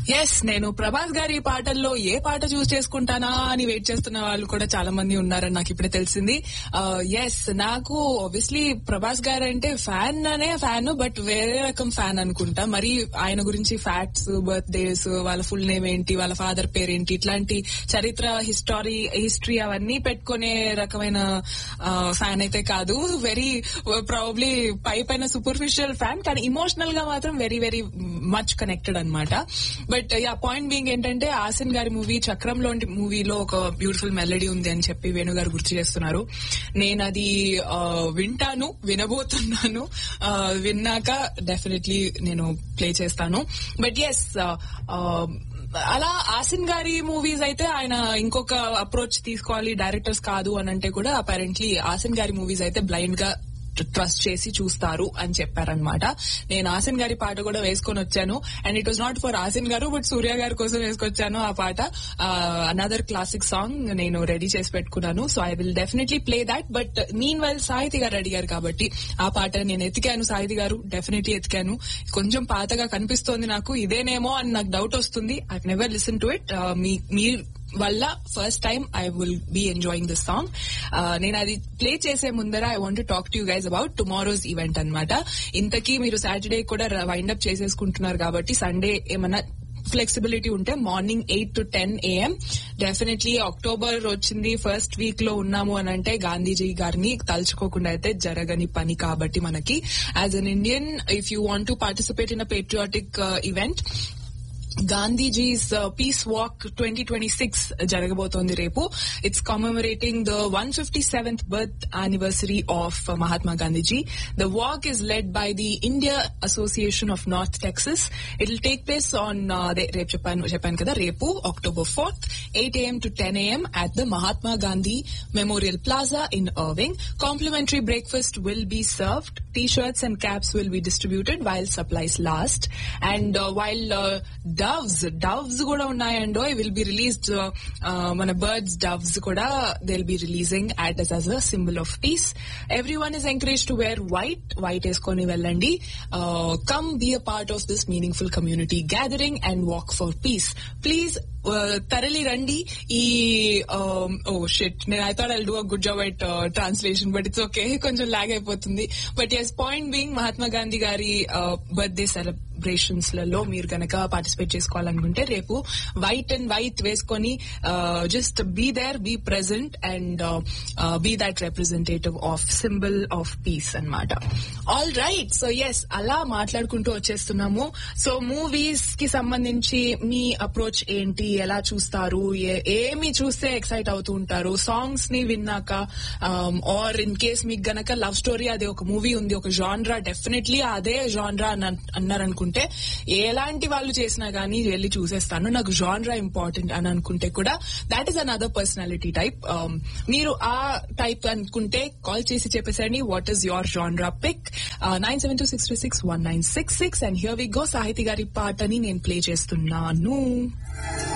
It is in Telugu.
ఎస్, నేను ప్రభాస్ గారి పాటల్లో ఏ పాట చూస్ చేసుకుంటానా అని వెయిట్ చేస్తున్న వాళ్ళు కూడా చాలా మంది ఉన్నారని నాకు ఇప్పుడే తెలిసింది. ఎస్, నాకు ఆబ్వియస్లీ ప్రభాస్ గారు అంటే ఫ్యాన్, బట్ వేరే రకం ఫ్యాన్ అనుకుంటా. మరి ఆయన గురించి ఫ్యాక్ట్స్, బర్త్డేస్, వాళ్ళ ఫుల్ నేమ్ ఏంటి, వాళ్ళ ఫాదర్ పేరేంటి, ఇట్లాంటి చరిత్ర, హిస్టరీ అవన్నీ పెట్టుకునే రకమైన ఫ్యాన్ అయితే కాదు. వెరీ ప్రాబబ్లీ పైన సూపర్ఫిషియల్ ఫ్యాన్, కానీ ఇమోషనల్ గా మాత్రం వెరీ వెరీ మచ్ కనెక్టెడ్ అనమాట. బట్ పాయింట్ బీయింగ్ ఏంటంటే, ఆసిన్ గారి మూవీ చక్రంలో మూవీలో ఒక బ్యూటిఫుల్ మెలడీ ఉంది అని చెప్పి వేణుగారు గుర్తు చేస్తున్నారు. నేను అది వినబోతున్నాను. విన్నాక డెఫినెట్లీ నేను ప్లే చేస్తాను. బట్ ఎస్, అలా ఆసిన్ గారి మూవీస్ అయితే ఆయన ఇంకొక అప్రోచ్ తీసుకోవాలి, డైరెక్టర్స్ కాదు అని అంటే కూడా అపారెంట్లీ ఆసిన్ గారి మూవీస్ అయితే బ్లైండ్ గా ట్రస్ట్ చేసి చూస్తారు అని చెప్పారనమాట. నేను ఆసిన్ గారి పాట కూడా వేసుకొని వచ్చాను, and it was not for Asin గారు బట్ సూర్య గారి కోసం వేసుకొచ్చాను ఆ పాట. అనదర్ క్లాసిక్ సాంగ్ నేను రెడీ చేసి పెట్టుకున్నాను, so I will definitely play that. But mean while Sahiti గారు అడిగారు కాబట్టి ఆ పాట నేను ఎతికాను. సాహితి గారు డెఫినెట్లీ ఎతికాను. కొంచెం పాతగా కనిపిస్తోంది నాకు, ఇదేనేమో అని నాకు డౌట్ వస్తుంది. I never listen to it. మీ వల్ల first time I will be enjoying this song. నేను అది ప్లే చేసే ముందర I want to talk to you guys about tomorrow's event అనమాట. ఇంతకీ మీరు సాటర్డే కూడా వైండప్ చేసేసుకుంటున్నారు కాబట్టి సండే ఏమన్నా ఫ్లెక్సిబిలిటీ ఉంటే morning 8 to 10 AM definitely. October వచ్చింది, ఫస్ట్ వీక్ లో ఉన్నాము అని అంటే గాంధీజీ గారిని తలుచుకోకుండా అయితే జరగని పని. కాబట్టి మనకి as an Indian, if you want to participate in a patriotic event, Gandhiji's piece walk 2026 జరగబోతోంది రేపు. It's కమెమరేటింగ్ the 157th birth anniversary of Mahatma Gandhiji. The walk is led by the India Association of North Texas. It will take place on రేపు చెప్పాను కదా, రేపు October 4th 8 AM to 10 AM at the Mahatma Gandhi Memorial Plaza in Irving. Complimentary breakfast will be served. T-shirts and caps will be distributed while supplies last. And while doves కూడా ఉన్నాయండో, విల్ బి రిలీజ్డ్. మన బర్డ్స్ డవ్స్ కూడా they will be releasing as a symbol of piece. Every one is encourage to wear white వేసుకొని వెళ్ళండి. Come be a part of this meaningful community gathering and walk for piece. Please తరలి రండి. ఈ I thought I do a good job at translation, but it's okay, కొంచెం లాగ్ అయిపోతుంది. But yes, point being, Mahatma Gandhi గారి బర్త్డే సెలబ్రేషన్స్ లలో మీరు కనుక పార్టిసిపేట్ చేసుకోవాలనుకుంటే రేపు వైట్ వేసుకొని just be there, be present and be that representative of symbol of piece అన్నమాట. ఆల్ రైట్, సో ఎస్, అలా మాట్లాడుకుంటూ వచ్చేస్తున్నాము. సో మూవీస్ కి సంబంధించి మీ అప్రోచ్ ఏంటి, ఎలా చూస్తారు, ఏమి చూస్తే ఎక్సైట్ అవుతూ ఉంటారు సాంగ్స్ ని విన్నాక, ఆర్ ఇన్ కేస్ మీకు గనక లవ్ స్టోరీ అదే ఒక మూవీ ఉంది, ఒక జాన్రా, డెఫినెట్లీ అదే జాన్రా అన్నారనుకుంటే ఎలాంటి వాళ్ళు చేసినా గానీ వెళ్ళి చూసేస్తాను. నాకు జాన్రా ఇంపార్టెంట్ అని అనుకుంటే కూడా that is another personality type. మీరు ఆ టైప్ అనుకుంటే కాల్ చేసి చెప్పేసండి what is your genre pick. 9726361966. And here we go. Sahiti గారి పాటని నేను ప్లే చేస్తున్నాను.